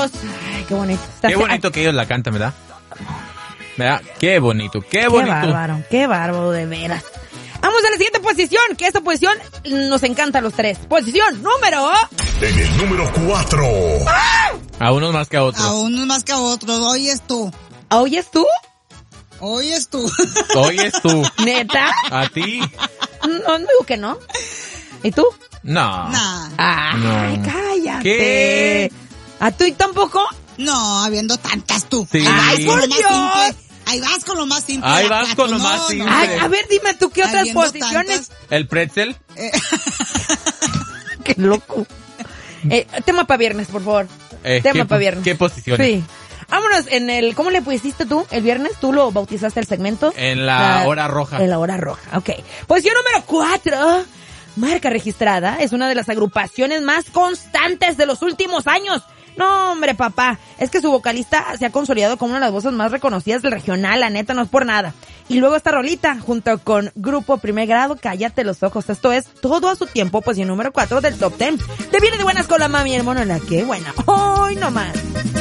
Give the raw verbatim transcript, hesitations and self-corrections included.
Dios. Ay, qué bonito. Está Qué bonito que ellos la cantan, ¿verdad? ¿Verdad? Qué bonito, qué bonito. Qué bárbaro, qué bárbaro, de veras. Vamos a la siguiente posición, que esta posición nos encanta a los tres. Posición número... En el número cuatro. ¡Ah! A unos más que a otros. A unos más que a otros. Oyes tú. ¿Oyes tú? Oyes tú. Oyes tú. ¿Neta? ¿A ti? No, no digo que no. ¿Y tú? No. Nah. Ay, No. cállate. ¿Qué? ¿A tú y tampoco? No, habiendo tantas tú. Sí. Ahí vas con ¡Ay, lo por más Dios! simple. Ahí vas con lo más simple. Ahí de vas acá, con lo no, más no. simple. Ay, a ver, dime tú qué otras Habiendo posiciones. tantas. ¿El pretzel? Eh, Qué loco. Eh, tema para viernes, por favor. Eh, tema ¿qué, para viernes. ¿Qué posiciones? Sí. Vámonos en el... ¿Cómo le pusiste tú el viernes? ¿Tú lo bautizaste el segmento? En la hora roja. En la hora roja, ok. Posición número cuatro. Marca Registrada es una de las agrupaciones más constantes de los últimos años. No, hombre, papá. Es que su vocalista se ha consolidado como una de las voces más reconocidas del regional. La neta, no es por nada. Y luego esta rolita, junto con Grupo Primer Grado, Cállate los Ojos. Esto es Todo a su Tiempo, posición número cuatro del Top Ten. Te viene de buenas con la mami, hermano. La que buena. Hoy no más.